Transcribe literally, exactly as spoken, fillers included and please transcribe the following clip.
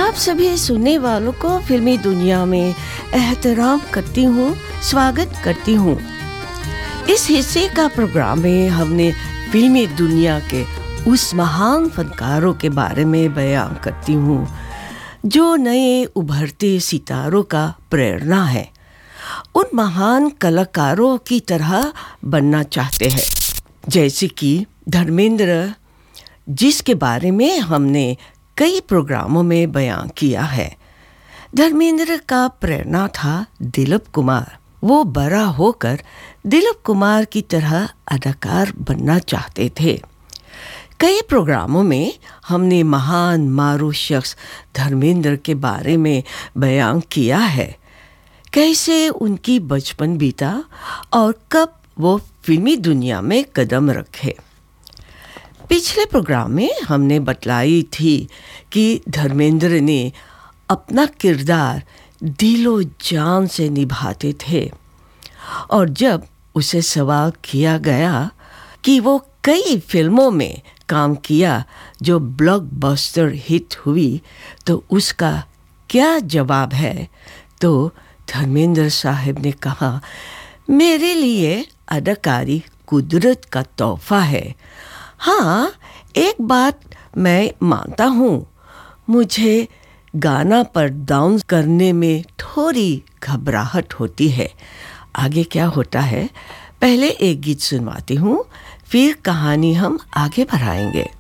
आप सभी सुनने वालों को फिल्मी दुनिया में एहतराम करती हूँ, स्वागत करती हूँ। इस हिस्से का प्रोग्राम में हमने फिल्मी दुनिया के उस महान फनकारों के बारे में बयान करती हूँ जो नए उभरते सितारों का प्रेरणा है। उन महान कलाकारों की तरह बनना चाहते हैं, जैसे कि धर्मेंद्र, जिसके बारे में हमने कई प्रोग्रामों में बयान किया है। धर्मेंद्र का प्रेरणा था दिलीप कुमार। वो बड़ा होकर दिलीप कुमार की तरह अदाकार बनना चाहते थे। कई प्रोग्रामों में हमने महान मारूफ शख्स धर्मेंद्र के बारे में बयान किया है, कैसे उनकी बचपन बीता और कब वो फिल्मी दुनिया में कदम रखे। पिछले प्रोग्राम में हमने बतलाई थी कि धर्मेंद्र ने अपना किरदार दिलो जान से निभाते थे, और जब उसे सवाल किया गया कि वो कई फिल्मों में काम किया जो ब्लॉकबस्टर हिट हुई, तो उसका क्या जवाब है, तो धर्मेंद्र साहब ने कहा, मेरे लिए अदाकारी कुदरत का तोहफा है। हाँ, एक बात मैं मानता हूँ, मुझे गाना पर डांस करने में थोड़ी घबराहट होती है। आगे क्या होता है, पहले एक गीत सुनवाती हूँ, फिर कहानी हम आगे बढ़ाएंगे।